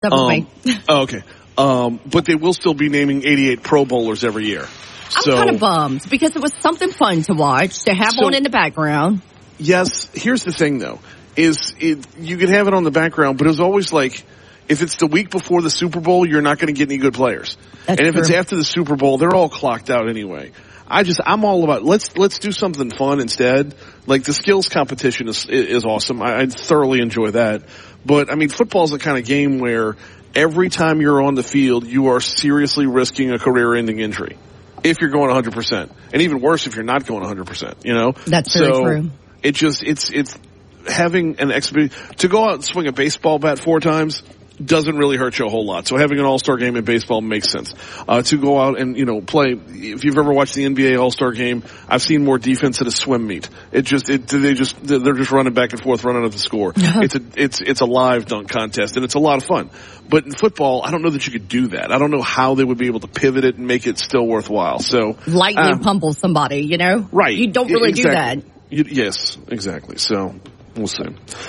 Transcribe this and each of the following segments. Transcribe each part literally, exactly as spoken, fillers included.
That was um, me. Oh, okay. Um, but they will still be naming eighty-eight Pro Bowlers every year. I'm so, kind of bummed because it was something fun to watch, to have so, on in the background. Yes. Here's the thing, though, is it, you can have it on the background, but it was always like, if it's the week before the Super Bowl, you're not going to get any good players. That's and if true. it's after the Super Bowl, they're all clocked out anyway. I just, I'm all about, let's, let's do something fun instead. Like the skills competition is, is awesome. I, I thoroughly enjoy that. But I mean, football's the kind of game where every time you're on the field, you are seriously risking a career-ending injury. If you're going one hundred percent. And even worse if you're not going one hundred percent, you know? That's very so true. It just, it's, it's having an exhibition, to go out and swing a baseball bat four times doesn't really hurt you a whole lot. So having an all-star game in baseball makes sense. Uh, to go out and, you know, play, if you've ever watched the N B A all-star game, I've seen more defense at a swim meet. It just, it, they just, they're just running back and forth, running at the score. It's a, it's, it's a live dunk contest and it's a lot of fun. But in football, I don't know that you could do that. I don't know how they would be able to pivot it and make it still worthwhile. So. Lightning um, pummel somebody, you know? Right. You don't really exactly. do that. You, yes, exactly. So, we'll see.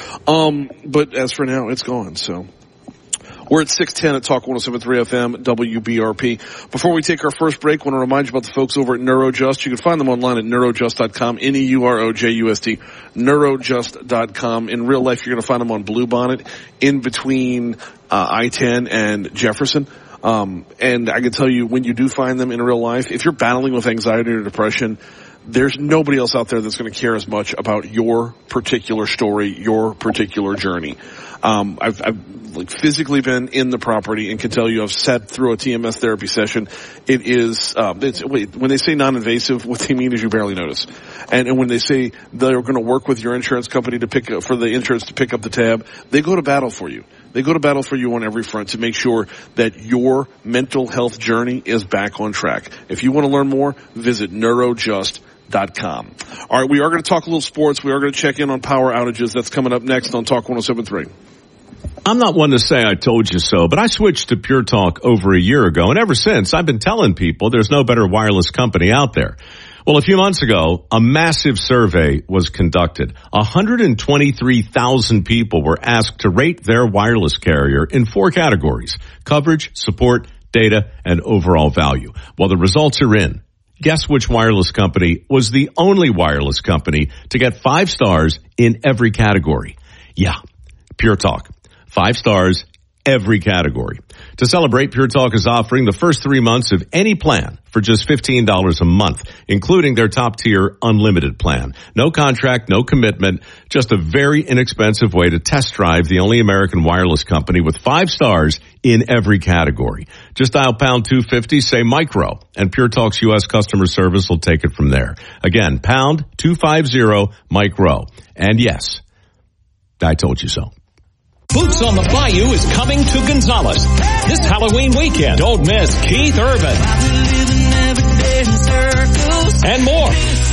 Um, but as for now, it's gone, so. We're at six ten at Talk one oh seven point three F M, W B R P. Before we take our first break, I want to remind you about the folks over at Neurojust. You can find them online at neurojust dot com, N E U R O J U S T, neurojust dot com. In real life, you're going to find them on Bluebonnet, in between uh, I ten and Jefferson. Um, and I can tell you, when you do find them in real life, if you're battling with anxiety or depression, there's nobody else out there that's going to care as much about your particular story, your particular journey. Um, I've, I've like physically been in the property and can tell you I've sat through a T M S therapy session. It is, um, it's, wait, when they say non-invasive, what they mean is you barely notice. And, and when they say they're going to work with your insurance company to pick up, for the insurance to pick up the tab, they go to battle for you. They go to battle for you on every front to make sure that your mental health journey is back on track. If you want to learn more, visit neurojust dot com. All right, we are going to talk a little sports. We are going to check in on power outages. That's coming up next on Talk one oh seven point three. I'm not one to say I told you so, but I switched to Pure Talk over a year ago, and ever since I've been telling people there's no better wireless company out there. Well, a few months ago, a massive survey was conducted. one hundred twenty-three thousand people were asked to rate their wireless carrier in four categories: coverage, support, data, and overall value. Well, the results are in. Guess which wireless company was the only wireless company to get five stars in every category? Yeah, Pure Talk. Five stars, every category. To celebrate, Pure Talk is offering the first three months of any plan for just fifteen dollars a month, including their top-tier unlimited plan. No contract, no commitment, just a very inexpensive way to test drive the only American wireless company with five stars in every category. Just dial pound two fifty, say micro, and Pure Talk's U S customer service will take it from there. Again, pound two fifty, micro. And yes, I told you so. Boots on the Bayou is coming to Gonzales this Halloween weekend. Don't miss Keith Urban and more.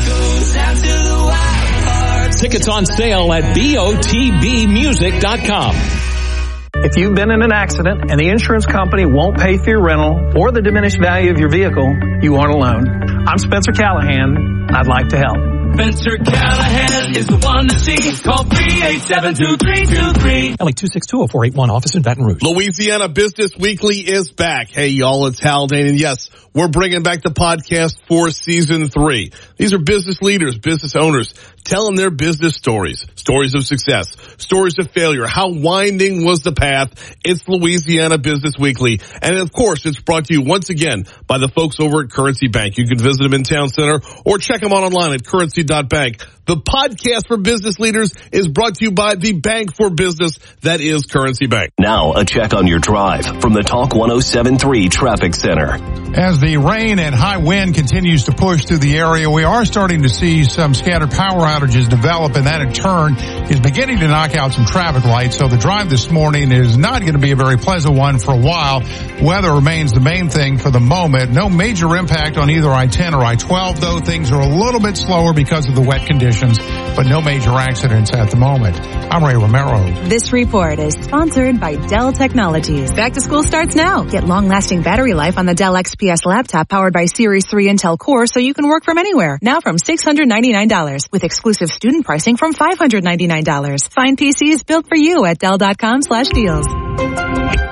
Tickets on sale at B O T B music dot com. If you've been in an accident and the insurance company won't pay for your rental or the diminished value of your vehicle, you aren't alone. I'm Spencer Callahan. I'd like to help. Spencer Callahan is the one to see. Call three eight seven two three two three. L A two six two oh four eight one, office in Baton Rouge. Louisiana Business Weekly is back. Hey, y'all, it's Haldane, and yes, we're bringing back the podcast for season three. These are business leaders, business owners, telling their business stories, stories of success, stories of failure. How winding was the path? It's Louisiana Business Weekly. And of course, it's brought to you once again by the folks over at Currency Bank. You can visit them in Town Center or check them out online at currency dot bank. The podcast for business leaders is brought to you by the bank for business that is Currency Bank. Now, a check on your drive from the Talk one oh seven point three Traffic Center. As the rain and high wind continues to push through the area, we are starting to see some scattered power outages develop, and that in turn is beginning to knock out some traffic lights. So the drive this morning is not going to be a very pleasant one for a while. Weather remains the main thing for the moment. No major impact on either I ten or I twelve, though. Things are a little bit slower because of the wet conditions, but no major accidents at the moment. I'm Ray Romero. This report is sponsored by Dell Technologies. Back to school starts now. Get long-lasting battery life on the Dell X P S laptop powered by Series three Intel Core so you can work from anywhere. Now from six hundred ninety-nine dollars with exclusive student pricing from five hundred ninety-nine dollars. Find P Cs built for you at Dell dot com slash deals.